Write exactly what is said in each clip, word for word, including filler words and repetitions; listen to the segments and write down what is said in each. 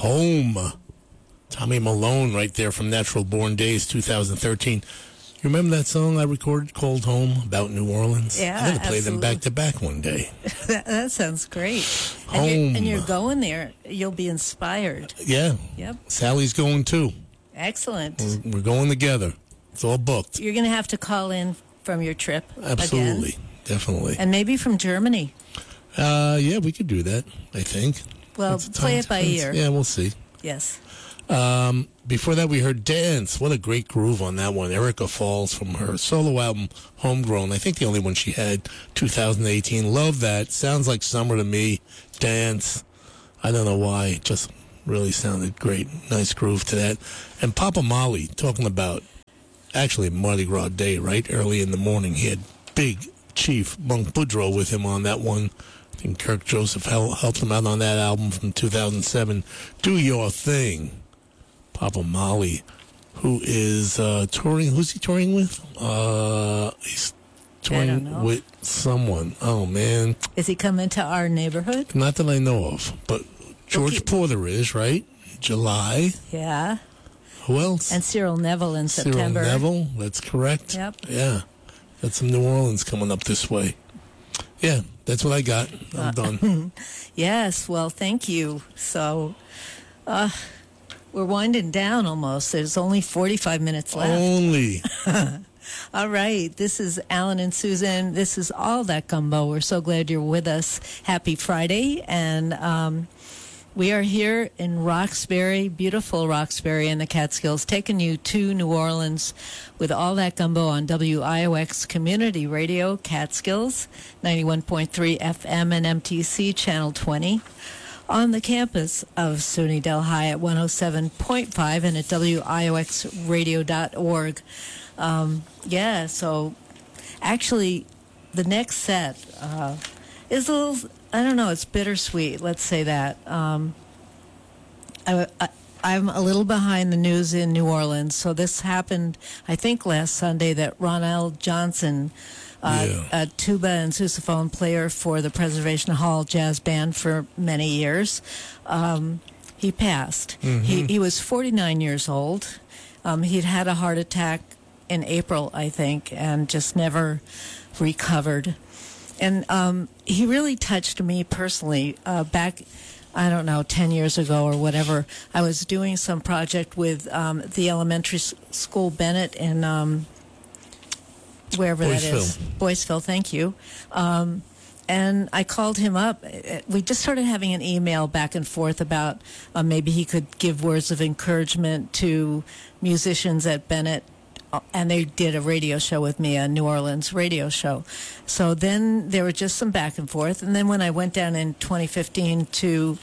Home. Tommy Malone right there from Natural Born Days, two thousand thirteen. You remember that song I recorded called Home about New Orleans? Yeah, I'm going to play absolutely. them back to back one day. that, that sounds great. Home. And you're, and you're going there. You'll be inspired. Yeah. Yep. Sally's going too. Excellent. We're, we're going together. It's all booked. You're going to have to call in from your trip Absolutely. again. Definitely. And maybe from Germany. Uh, yeah, we could do that, I think. Well, It's play it by depends. ear. Yeah, we'll see. Yes. Um, before that, we heard Dance. What a great groove on that one. Erica Falls from her solo album, Homegrown. I think the only one she had, two thousand eighteen. Love that. Sounds like summer to me. Dance. I don't know why. It just really sounded great. Nice groove to that. And Papa Molly talking about, actually, Mardi Gras Day, right? Early in the morning. He had Big Chief Monk Boudreaux with him on that one. I think Kirk Joseph hel- helped him out on that album from two thousand seven. Do Your Thing. Papa Molly, who is uh, touring. Who's he touring with? Uh, he's touring with someone. Oh, man. Is he coming to our neighborhood? Not that I know of, but George Okay. Porter is, right? July. Yeah. Who else? And Cyril Neville in September. Cyril Neville, that's correct. Yep. Yeah. Got some New Orleans coming up this way. Yeah, that's what I got. I'm Uh, done. Yes, well, thank you. So, uh, we're winding down almost. There's only forty-five minutes left. Only. All right. This is Alan and Susan. This is All That Gumbo. We're so glad you're with us. Happy Friday. And um, we are here in Roxbury, beautiful Roxbury in the Catskills, taking you to New Orleans with All That Gumbo on W I O X Community Radio, Catskills, ninety-one point three F M and M T C, Channel twenty. On the campus of SUNY Delhi at one oh seven point five and at W I O X radio dot org. Um, yeah, so actually the next set uh, is a little, I don't know, it's bittersweet, let's say that. Um, I, I, I'm a little behind the news in New Orleans, so this happened, I think, last Sunday that Ronell Johnson, Uh, Yeah. a tuba and sousaphone player for the Preservation Hall Jazz Band for many years. Um, he passed. He, he was forty-nine years old. Um, he'd had a heart attack in April, I think, and just never recovered. And um, he really touched me personally. Uh, back, I don't know, ten years ago or whatever, I was doing some project with um, the elementary s- school Bennett in... Um, wherever that is. Boyceville, thank you. Um, and I called him up. We just started having an email back and forth about uh, maybe he could give words of encouragement to musicians at Bennett. And they did a radio show with me, a New Orleans radio show. So then there were just some back and forth. And then when I went down in twenty fifteen to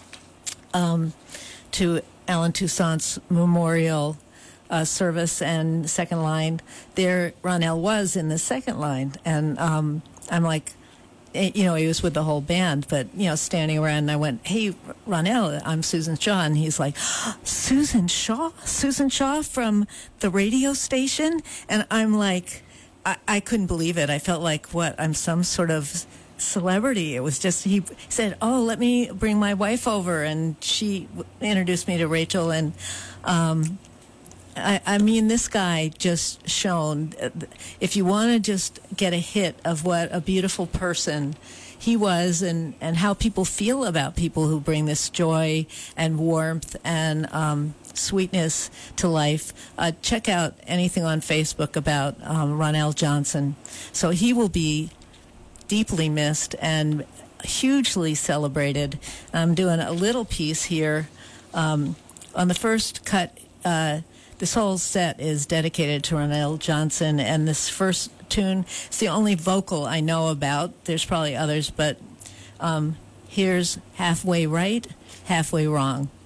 um, to Alan Toussaint's memorial Uh, service and second line, there Ronell was in the second line, and um, I'm like, eh, you know, he was with the whole band, but you know, standing around, and I went, "Hey, Ronell, I'm Susan Shaw," and he's like, "Susan Shaw, Susan Shaw from the radio station," and I'm like, I, I couldn't believe it. I felt like what I'm some sort of celebrity. It was just, he said, "Oh, let me bring my wife over," and she w- introduced me to Rachel, and um, I, I mean, this guy just shone. If you want to just get a hit of what a beautiful person he was, and, and how people feel about people who bring this joy and warmth and um, sweetness to life, uh, check out anything on Facebook about um, Ronell Johnson. So he will be deeply missed and hugely celebrated. I'm doing a little piece here. Um, on the first cut, uh, this whole set is dedicated to Ronell Johnson, and this first tune is the only vocal I know about. There's probably others, but um, here's Halfway Right, Halfway Wrong.